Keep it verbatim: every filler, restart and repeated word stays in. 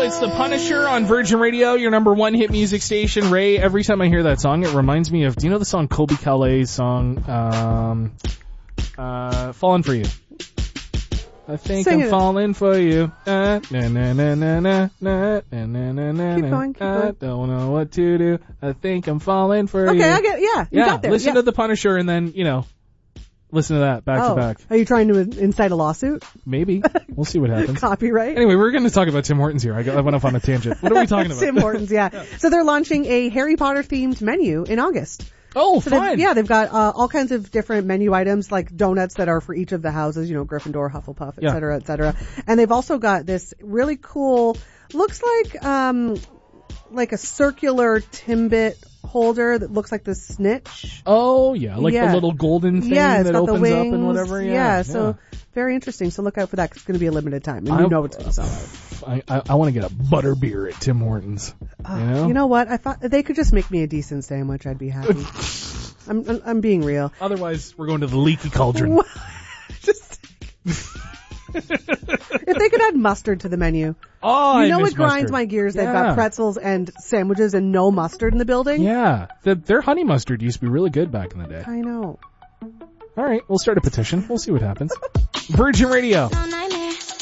It's The Punisher on Virgin Radio, your number one hit music station. Ray, every time I hear that song, it reminds me of, do you know the song Colby Calais' song, um, uh, Falling For You? I think Sing I'm it. falling for you. Uh, na, na, na, na, na, na, na, na, na, Keep na. going, keep I going. don't know what to do. I think I'm falling for Okay, you. I get, yeah, you yeah, got there. listen yeah. to The Punisher and then, you know, listen to that back oh. to back. Are you trying to incite a lawsuit? Maybe. We'll see what happens. Copyright? Anyway, we're going to talk about Tim Hortons here. I, got, I went off on a tangent. What are we talking about? Tim Hortons, yeah. yeah. So they're launching a Harry Potter themed menu in August. Oh, so fun. Yeah, they've got uh, all kinds of different menu items, like donuts that are for each of the houses, you know, Gryffindor, Hufflepuff, et yeah. cetera, et cetera. And they've also got this really cool, looks like, um, like a circular Timbit holder that looks like the snitch. Oh, yeah, like yeah. the little golden thing yeah, that got opens the wings. up and whatever. Yeah, yeah, yeah. so very interesting. So look out for that 'cause it's going to be a limited time, and you I, know it's going to sell out. I, I, I want to get a butter beer at Tim Hortons. Uh, you know? You know what? I thought they could just make me a decent sandwich. I'd be happy. I'm, I'm I'm being real. Otherwise, we're going to the leaky cauldron. Just if they could add mustard to the menu. Oh, you know I miss it grinds mustard. my gears. Yeah. They've got pretzels and sandwiches and no mustard in the building. Yeah, the, their honey mustard used to be really good back in the day. I know. All right, we'll start a petition. We'll see what happens. Virgin Radio.